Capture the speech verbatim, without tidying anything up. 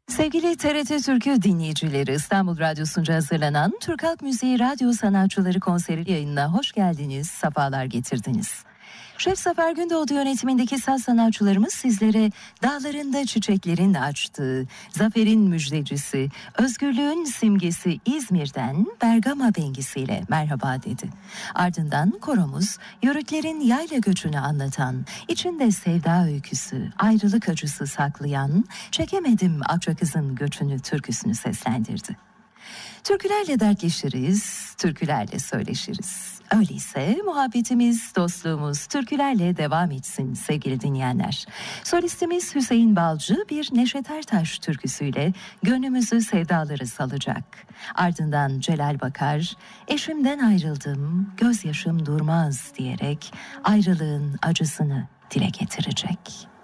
Sevgili T R T Türkü dinleyicileri, İstanbul Radyosu'nca hazırlanan Türk Halk Müziği Radyo Sanatçıları Konseri yayınına hoş geldiniz, sefalar getirdiniz. Şef Zafer Gündoğdu yönetimindeki saz sanatçılarımız sizlere dağlarında çiçeklerin açtığı, zaferin müjdecisi, özgürlüğün simgesi İzmir'den Bergama bengisiyle merhaba dedi. Ardından koromuz, yörüklerin yayla göçünü anlatan, içinde sevda öyküsü, ayrılık acısı saklayan, Çekemedim Akçakız'ın göçünü türküsünü seslendirdi. Türkülerle dertleşiriz, türkülerle söyleşiriz. Öyleyse muhabbetimiz, dostluğumuz türkülerle devam etsin sevgili dinleyenler. Solistimiz Hüseyin Balcı bir Neşet Ertaş türküsüyle gönlümüzü sevdaları salacak. Ardından Celal Bakar, eşimden ayrıldım, gözyaşım durmaz diyerek ayrılığın acısını dile getirecek.